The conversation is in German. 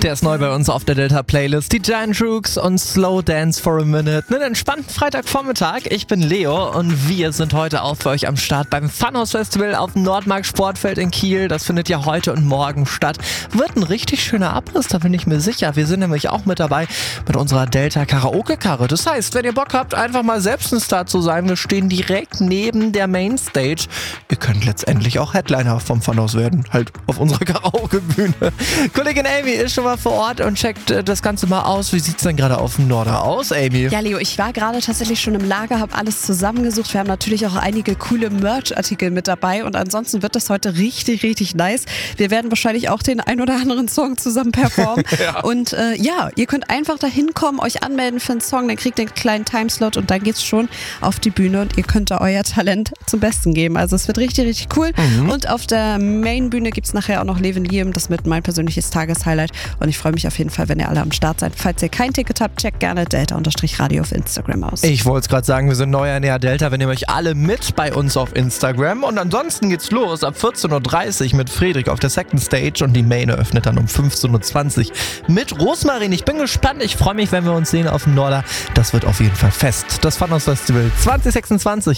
Der ist neu bei uns auf der Delta-Playlist. Die Giant Rooks und Slow Dance for a Minute. Einen entspannten Freitagvormittag. Ich bin Leo und wir sind heute auch für euch am Start beim Funhouse Festival auf dem Nordmark Sportfeld in Kiel. Das findet ja heute und morgen statt. Wird ein richtig schöner Abriss, da bin ich mir sicher. Wir sind nämlich auch mit dabei mit unserer Delta Karaoke-Karre. Das heißt, wenn ihr Bock habt, einfach mal selbst ein Star zu sein, wir stehen direkt neben der Mainstage. Ihr könnt letztendlich auch Headliner vom Funhouse werden. Halt auf unserer Karaoke-Bühne. Kollegin Amy ist schon mal vor Ort und checkt das Ganze mal aus. Wie sieht's denn gerade auf dem Norder aus, Amy? Ja, Leo, ich war gerade tatsächlich schon im Lager, habe alles zusammengesucht. Wir haben natürlich auch einige coole Merch-Artikel mit dabei und ansonsten wird das heute richtig, richtig nice. Wir werden wahrscheinlich auch den ein oder anderen Song zusammen performen. Ja. Und ihr könnt einfach da hinkommen, euch anmelden für einen Song, dann kriegt ihr einen kleinen Timeslot und dann geht's schon auf die Bühne und ihr könnt da euer Talent zum Besten geben. Also es wird richtig, richtig cool. Und auf der Main-Bühne gibt's nachher auch noch Levin Liam, das mit mein persönliches Tageshighlight. Und ich freue mich auf jeden Fall, wenn ihr alle am Start seid. Falls ihr kein Ticket habt, checkt gerne Delta-Radio auf Instagram aus. Ich wollte es gerade sagen, wir sind neu an der Delta. Wir nehmen euch alle mit bei uns auf Instagram. Und ansonsten geht's los ab 14.30 Uhr mit Friedrich auf der Second Stage. Und die Main eröffnet dann um 15.20 Uhr mit Rosmarin. Ich bin gespannt. Ich freue mich, wenn wir uns sehen auf dem Norder. Das wird auf jeden Fall fest. Das Funhouse Festival 2026.